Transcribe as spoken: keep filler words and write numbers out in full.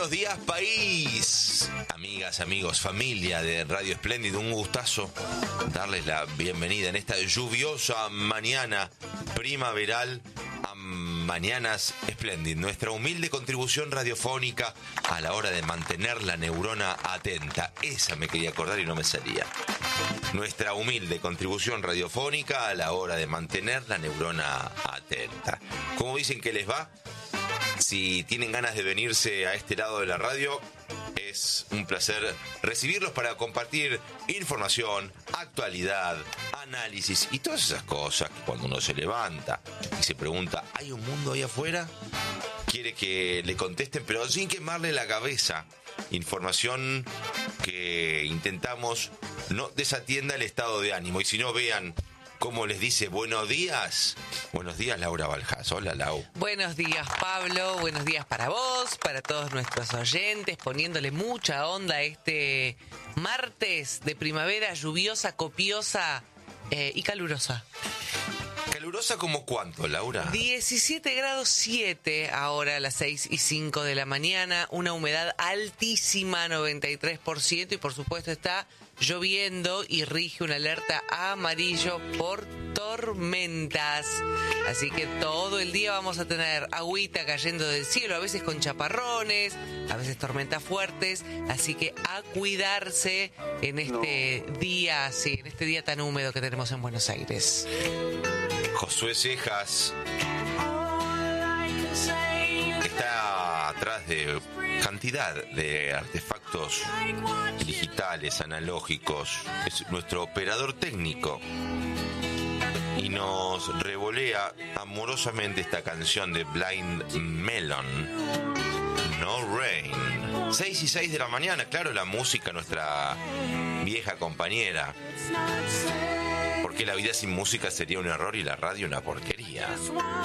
Buenos días, país. Amigas, amigos, familia de Radio Espléndido, un gustazo darles la bienvenida en esta lluviosa mañana primaveral a Mañanas Espléndido, nuestra humilde contribución radiofónica a la hora de mantener la neurona atenta. Esa me quería acordar y no me salía. Nuestra humilde contribución radiofónica a la hora de mantener la neurona atenta. ¿Cómo dicen que les va? Si tienen ganas de venirse a este lado de la radio, es un placer recibirlos para compartir información, actualidad, análisis y todas esas cosas que cuando uno se levanta y se pregunta, ¿hay un mundo ahí afuera? Quiere que le contesten, pero sin quemarle la cabeza. Información que intentamos no desatienda el estado de ánimo. Y si no, vean cómo les dice buenos días. Buenos días, Laura Baljas. Hola, Lau. Buenos días, Pablo. Buenos días para vos, para todos nuestros oyentes, poniéndole mucha onda a este martes de primavera lluviosa, copiosa eh, y calurosa. ¿Calurosa como cuánto, Laura? diecisiete grados siete ahora a las seis y cinco de la mañana, una humedad altísima, noventa y tres por ciento, y por supuesto está lloviendo y rige una alerta amarillo por tormentas. Así que todo el día vamos a tener agüita cayendo del cielo, a veces con chaparrones, a veces tormentas fuertes, así que a cuidarse en este no. día, sí, en este día tan húmedo que tenemos en Buenos Aires. Josué Cejas está atrás de cantidad de artefactos digitales, analógicos. Es nuestro operador técnico y nos revolea amorosamente esta canción de Blind Melon, No Rain. Seis y seis de la mañana, claro, la música, nuestra vieja compañera. Porque la vida sin música sería un error y la radio una porquería.